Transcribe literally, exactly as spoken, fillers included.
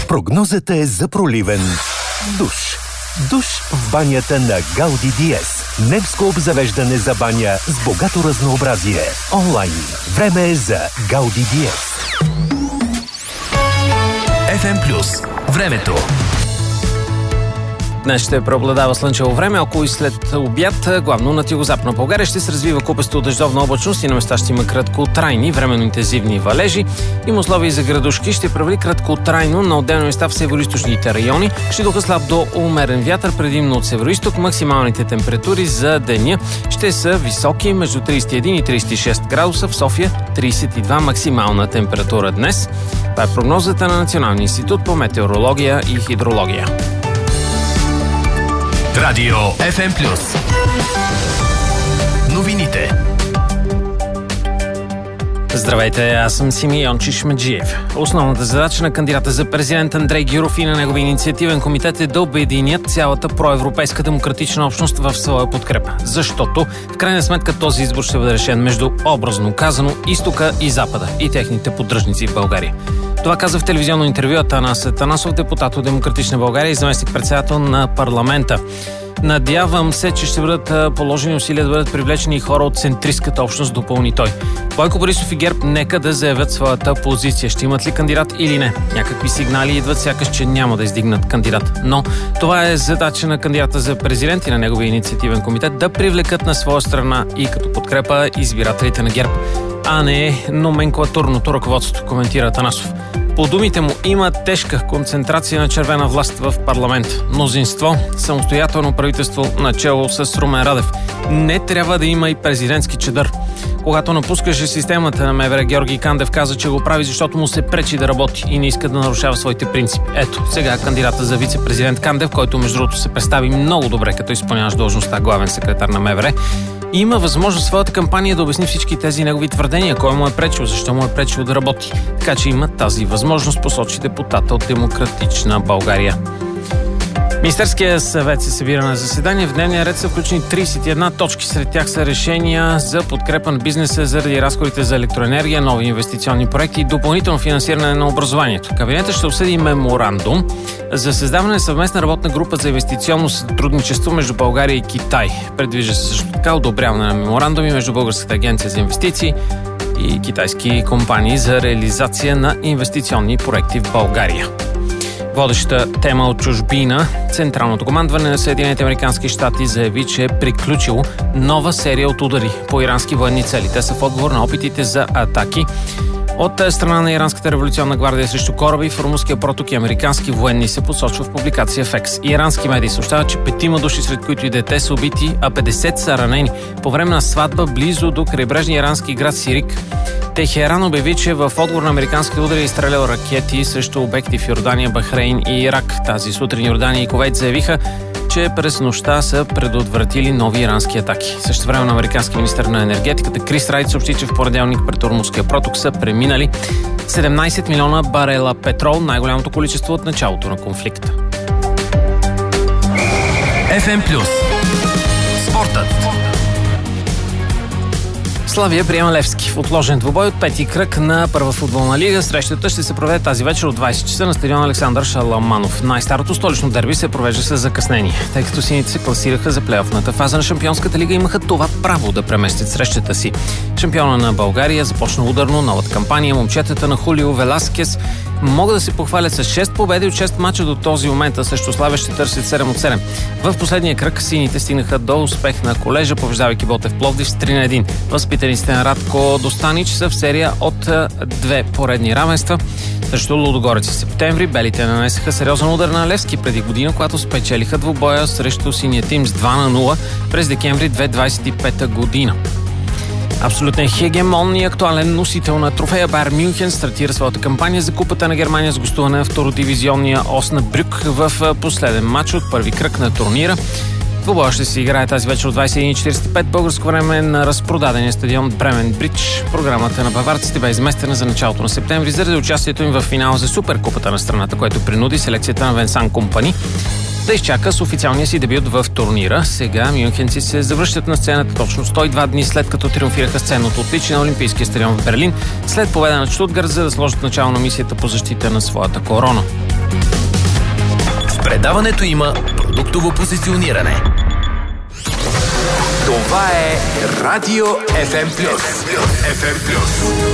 Прогнозата е за проливен душ. Душ в банята на Гауди Диез. Немско обзавеждане за баня с богато разнообразие. Онлайн. Време е за Гауди Диез. еф ем Плюс. Времето. Днес ще преобладава слънчево време, около и след обяд, главно на югозападна България ще се развива купесто дъждовна облачност и на места ще има краткотрайни, временно интензивни валежи. Има условия за градушки, ще провали краткотрайно на отделни места в североизточните райони. Ще духа слаб до умерен вятър, предимно от североизток. Максималните температури за деня ще са високи, между тридесет и един и тридесет и шест градуса, в София тридесет и два максимална температура днес. Това е прогнозата на Националния институт по метеорология и хидрология. Радио еф ем Плюс. Новините. Здравейте, аз съм Симеон Чишмеджиев. Основната задача на кандидата за президент Андрей Гюров и на неговия инициативен комитет е да обединят цялата проевропейска демократична общност в своя подкрепа. Защото, в крайна сметка, този избор ще бъде решен между, образно казано, изтока и запада и техните поддръжници в България. Това каза в телевизионно интервю Атанас Атанасов, депутат от Демократична България и заместник-председател на парламента. Надявам се, че ще бъдат положени усилия да бъдат привлечени и хора от центристката общност, допълни той. Бойко Борисов и ГЕРБ нека да заявят своята позиция. Ще имат ли кандидат или не? Някакви сигнали идват сякаш, че няма да издигнат кандидат. Но това е задача на кандидата за президент и на неговия инициативен комитет да привлекат на своя страна и като подкрепа избирателите на ГЕРБ, а не номенклатурното ръководство, коментира Атанасов. По думите му има тежка концентрация на червена власт в парламент. Мнозинство, самостоятелно правителство начело с Румен Радев. Не трябва да има и президентски чадър. Когато напускаше системата на МВР, Георги Кандев каза, че го прави, защото му се пречи да работи и не иска да нарушава своите принципи. Ето, сега кандидата за вице-президент Кандев, който между другото се представи много добре, като изпълняваш должността главен секретар на МВР, и има възможност своята кампания да обясни всички тези негови твърдения, кой му е пречил, защо му е пречил да работи. Така че има тази възможност, посочи депутата от Демократична България. Министерския съвет се събира на заседание. В дневния ред са включени тридесет и една точки. Сред тях са решения за подкрепа на бизнеса заради разходите за електроенергия, нови инвестиционни проекти и допълнително финансиране на образованието. Кабинетът ще обсъди меморандум за създаване на съвместна работна група за инвестиционно сътрудничество между България и Китай. Предвижда се също така одобряване на меморандуми между Българската агенция за инвестиции и китайски компании за реализация на инвестиционни проекти в България. Водеща тема от чужбина. Централното командване на Съединените американски щати заяви, че е приключило нова серия от удари по ирански военни цели. Те са в отговор на опитите за атаки от страна на Иранската революционна гвардия срещу кораби в Румънския проток и американски военни, се посочва в публикация в Екс. Ирански медии съобщават, че петима души, сред които и дете, са убити, а петдесет са ранени по време на сватба близо до крайбрежния ирански град Сирик. Техеран обяви, че в отговор на американските удари е изстрелял ракети срещу обекти в Йордания, Бахрейн и Ирак. Тази сутрин Йордания и Кувейт заявиха, че през нощта са предотвратили нови ирански атаки. Същевременно американски министър на енергетиката Крис Райт съобщи, че в понеделник пред Ормузския проток са преминали седемнадесет милиона барела петрол, най-голямото количество от началото на конфликта. еф ем Плюс. Спортът. Славия приема Левски в отложен двубой от пети кръг на Първа футболна лига. Срещата ще се проведе тази вечер от двадесет часа на стадион Александър Шаламанов. Най-старото столично дерби се провежда с закъснение. Тъй като сините се класираха за плейофната фаза на Шампионската лига, имаха това право да преместят срещата си. Шампиона на България започна ударно новата кампания. Момчетата на Хулио Веласкес могат да се похвалят с шест победи от шест мача до този момент, а срещу Славия ще търсят седем от седем. В последния кръг сините стигнаха до успех на Колежа, побеждавайки Ботев Пловдив с три на един. Възпитаниците на Радко Достанич са в серия от две поредни равенства. Срещу Лудогорец в септември белите нанесаха сериозен удар на Левски преди година, когато спечелиха двубоя срещу синия тим с два на нула през декември две хиляди двадесет и пета година. Абсолютен хегемон и актуален носител на трофея Байер Мюнхен стартира своята кампания за Купата на Германия с гостуване на втородивизионния Оснабрюк в последен матч от първи кръг на турнира. Двубоя ще се играе тази вечер от двадесет и една и четиридесет и пет българско време на разпродадения стадион Бремен Бридж. Програмата на баварците бе изместена за началото на септември заради участието им в финала за Суперкупата на страната, което принуди селекцията на Венсан Компани да изчака с официалния си дебют в турнира. Сега мюнхенци се завръщат на сцената точно сто и два дни след като триумфираха с ценното отличие на Олимпийския стадион в Берлин след победа на Штутгарт, за да сложат начало на мисията по защита на своята корона. В предаването има продуктово позициониране. Това е Радио еф ем Плюс. еф ем Плюс.